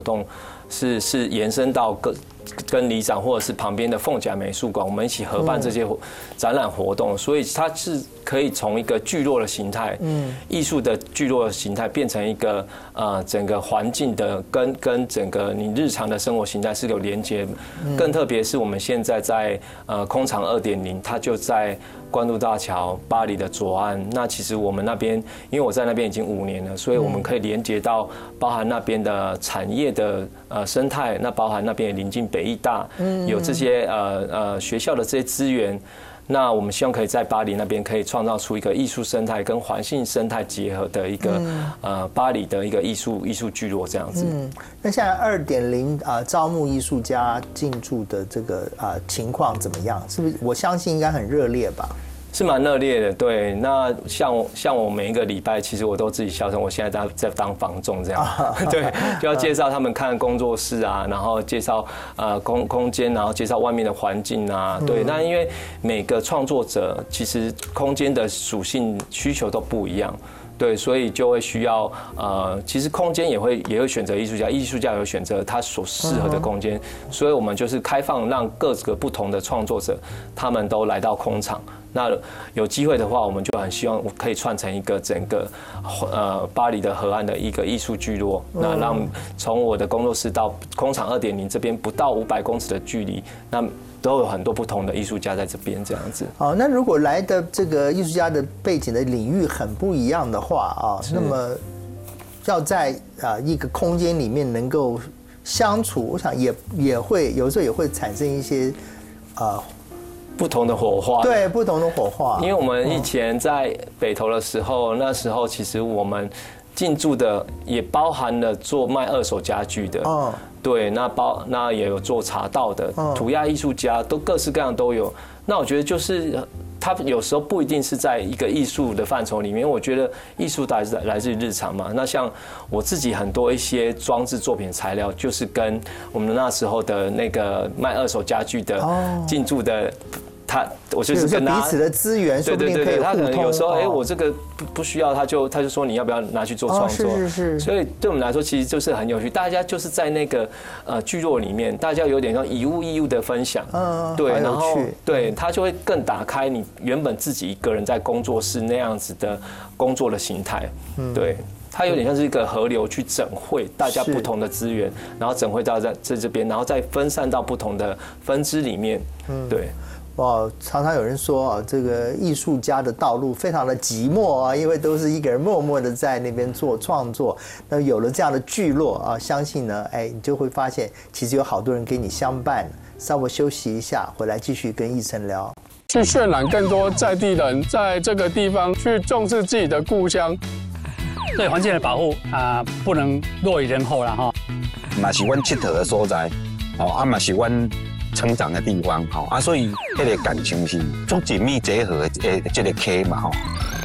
动是延伸到跟里长或者是旁边的凤甲美术馆，我们一起合办这些展览活动，所以它是可以从一个聚落的形态，艺术的聚落的形态，变成一个整个环境的跟整个你日常的生活形态是有连接。更特别是我们现在在空场2.0，它就在关渡大桥巴黎的左岸。那其实我们那边，因为我在那边已经5年了，所以我们可以连接到包含那边的产业的生态，那包含那边临近北艺大，有这些学校的这些资源。那我们希望可以在巴黎那边可以创造出一个艺术生态跟环境生态结合的一个巴黎的一个艺术聚落这样子。 那现在2.0招募艺术家进驻的这个情况怎么样？是不是？我相信应该很热烈吧？ 是蛮热烈的，对。那像我每一个礼拜，其实我都自己销声，我现在在当房仲这样，对，就要介绍他们看工作室啊，然后介绍空间，然后介绍外面的环境啊，对。那因为每个创作者其实空间的属性需求都不一样。对，所以就会需要其实空间也会选择艺术家，艺术家也会选择他所适合的空间，所以我们就是开放让各个不同的创作者他们都来到空场。那有机会的话，我们就很希望可以串成一个整个巴黎的河岸的一个艺术聚落。那让从我的工作室到空场2.0这边不到500公尺的距离，那都有很多不同的艺术家在这边这样子。 好，那如果来的这个艺术家的背景的领域很不一样的话那么要在一个空间里面能够相处，我想也会有时候也会产生一些不同的火花， 对，不同的火花。因为我们以前在北投的时候，那时候其实我们进驻的也包含了做卖2手家具的，对，那也有做茶道的，涂鸦艺术家都各式各样都有。那我觉得就是它有时候不一定是在一个艺术的范畴里面，我觉得艺术来自于日常嘛。那像我自己很多一些装置作品材料，就是跟我们那时候的那个卖2手家具的进驻的。我就是跟他彼此的资源，说不定可以互通。 他可能有时候，我这个不需要，他就说你要不要拿去做创作？ 是。 所以对我们来说，其实就是很有趣。大家就是在那个聚落里面，大家有点像以物易物的分享，对，然后对他就会更打开你原本自己一个人在工作室那样子的工作的形态，对。它有点像是一个河流去整汇大家不同的资源，然后整汇到在这边，然后再分散到不同的分支里面，对。 哇，常常有人说这个艺术家的道路非常的寂寞因为都是一个人默默的在那边做创作。那有了这样的聚落相信呢，你就会发现其实有好多人跟你相伴。稍微休息一下，回来继续跟奕成聊。 去渲染更多在地人在这个地方去重视自己的故乡。 对环境的保护不能落于人后啦哈。 嘛是阮佚佗的所在，嘛是阮成长的地方，所以这个感情是足紧密结合的这个溪嘛